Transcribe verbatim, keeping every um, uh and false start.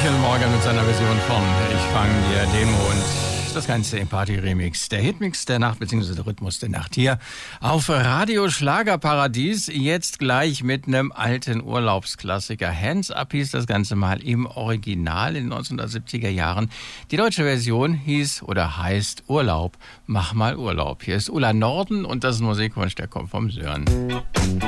Michael Morgan mit seiner Version von Ich fang dir den Mond. Das Ganze im Party-Remix. Der Hitmix der Nacht bzw. der Rhythmus der Nacht hier auf Radio Schlagerparadies. Jetzt gleich mit einem alten Urlaubsklassiker. Hands Up hieß das Ganze mal im Original in den neunzehnhundertsiebziger Jahren. Die deutsche Version hieß oder heißt Urlaub, mach mal Urlaub. Hier ist Ulla Norden und das ist ein Musikwunsch, der kommt vom Sören.